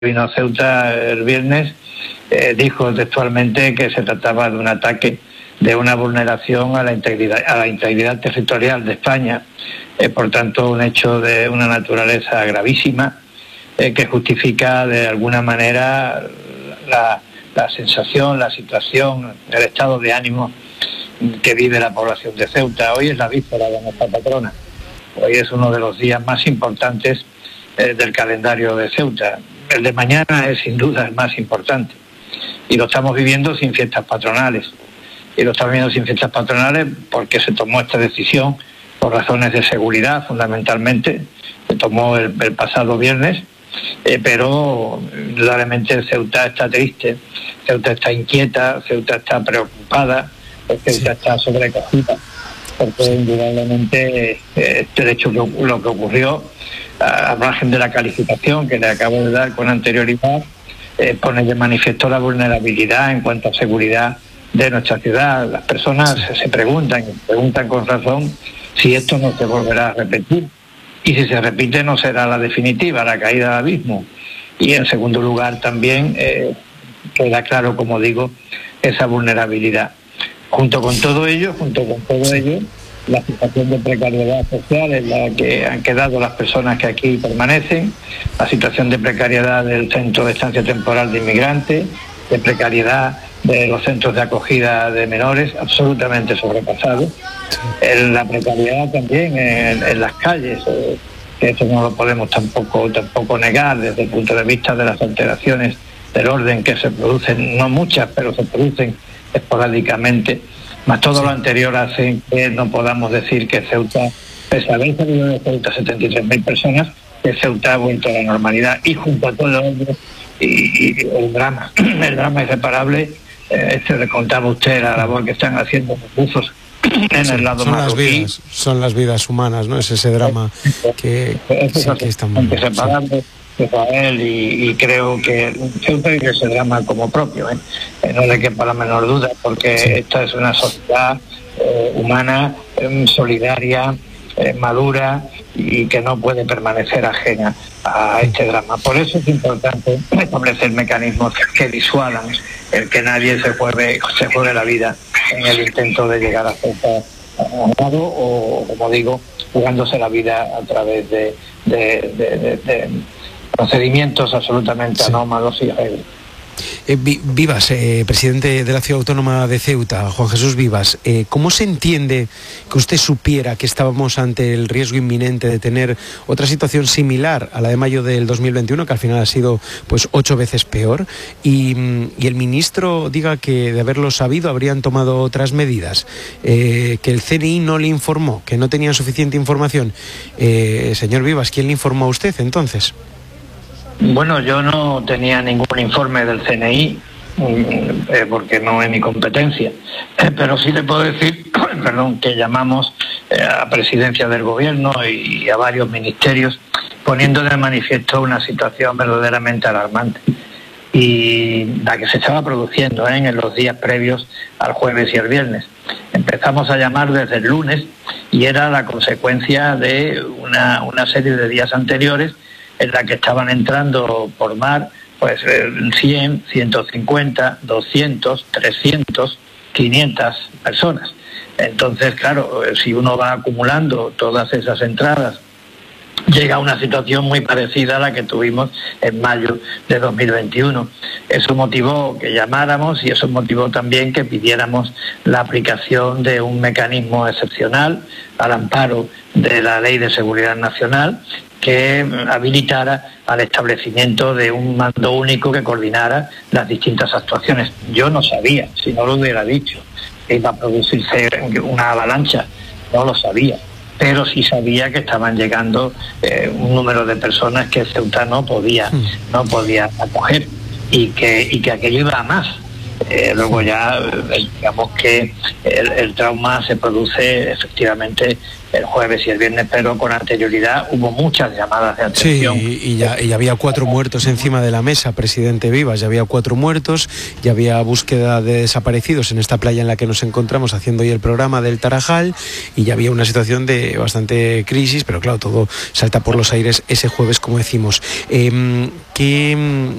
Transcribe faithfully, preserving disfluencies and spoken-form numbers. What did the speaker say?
vino a Ceuta el viernes, eh, dijo textualmente que se trataba de un ataque, de una vulneración a la integridad, a la integridad territorial de España, eh, por tanto un hecho de una naturaleza gravísima, eh, que justifica de alguna manera la, la sensación, la situación, el estado de ánimo que vive la población de Ceuta. Hoy es la víspera de nuestra patrona, hoy es uno de los días más importantes eh, del calendario de Ceuta. El de mañana es sin duda el más importante y lo estamos viviendo sin fiestas patronales. Y lo estamos viviendo sin fiestas patronales porque se tomó esta decisión por razones de seguridad, fundamentalmente. Se tomó el, el pasado viernes, eh, pero indudablemente Ceuta está triste, Ceuta está inquieta, Ceuta está preocupada, Ceuta sí. está sobrecogida, porque indudablemente eh, este hecho, que, lo que ocurrió, al margen de la calificación que le acabo de dar con anterioridad, eh, pone de manifiesto la vulnerabilidad en cuanto a seguridad de nuestra ciudad. Las personas se preguntan, y preguntan con razón, si esto no se volverá a repetir. Y si se repite, no será la definitiva, la caída al abismo. Y en segundo lugar, también eh, queda claro, como digo, esa vulnerabilidad. Junto con todo ello, junto con todo ello, la situación de precariedad social en la que han quedado las personas que aquí permanecen, la situación de precariedad del centro de estancia temporal de inmigrantes, de precariedad de los centros de acogida de menores, absolutamente sobrepasados. En la precariedad también en, en las calles, eh, que eso no lo podemos tampoco, tampoco negar desde el punto de vista de las alteraciones del orden que se producen, no muchas, pero se producen esporádicamente. Más todo lo anterior hace que no podamos decir que Ceuta, pese a haber salido de Ceuta setenta y tres mil personas, que Ceuta ha vuelto a la normalidad. Y junto a todo ello, y, y el drama, el drama irreparable, eh, este le contaba usted la labor que están haciendo los buzos en sí, el lado son marroquí. Las vidas, son las vidas humanas, ¿no? Es ese drama que, es sí, que está muy inseparable de Israel, y, y creo que Ceuta vive ese drama como propio, ¿eh? Eh, no le quepa la menor duda, porque sí. esta es una sociedad eh, humana, eh, solidaria, eh, madura, y que no puede permanecer ajena a este drama. Por eso es importante establecer mecanismos que disuadan el que nadie se juegue, se juegue la vida en el intento de llegar a Ceuta a lado, o, como digo, jugándose la vida a través de, de, de, de, de procedimientos absolutamente sí. anómalos y irregulares. Eh, Vivas, eh, presidente de la Ciudad Autónoma de Ceuta, Juan Jesús Vivas, eh, ¿cómo se entiende que usted supiera que estábamos ante el riesgo inminente de tener otra situación similar a la de mayo del dos mil veintiuno, que al final ha sido pues ocho veces peor, y, y el ministro diga que de haberlo sabido habrían tomado otras medidas, eh, que el C N I no le informó, que no tenían suficiente información? Eh, señor Vivas, ¿quién le informó a usted entonces? Bueno, yo no tenía ningún informe del C N I, eh, porque no es mi competencia, eh, pero sí le puedo decir, perdón, que llamamos eh, a presidencia del gobierno y, y a varios ministerios poniendo de manifiesto una situación verdaderamente alarmante, y la que se estaba produciendo ¿eh? en los días previos al jueves y el viernes. Empezamos a llamar desde el lunes y era la consecuencia de una, una serie de días anteriores en la que estaban entrando por mar pues cien, ciento cincuenta, doscientos, trescientos, quinientas personas. Entonces, claro, si uno va acumulando todas esas entradas, llega a una situación muy parecida a la que tuvimos en mayo de dos mil veintiuno. Eso motivó que llamáramos, y eso motivó también que pidiéramos la aplicación de un mecanismo excepcional al amparo de la Ley de Seguridad Nacional, que habilitara al establecimiento de un mando único que coordinara las distintas actuaciones. Yo no sabía, si no lo hubiera dicho, que iba a producirse una avalancha, no lo sabía, pero sí sabía que estaban llegando eh, un número de personas que Ceuta no podía, no podía acoger, y que, y que aquello iba a más. Eh, luego ya, eh, digamos que el, el trauma se produce efectivamente el jueves y el viernes, pero con anterioridad hubo muchas llamadas de atención. Sí, y ya, y ya había cuatro muertos encima de la mesa, presidente Vivas, ya había cuatro muertos, ya había búsqueda de desaparecidos en esta playa en la que nos encontramos haciendo hoy el programa del Tarajal, y ya había una situación de bastante crisis, pero claro, todo salta por los aires ese jueves, como decimos. Eh, ¿qué,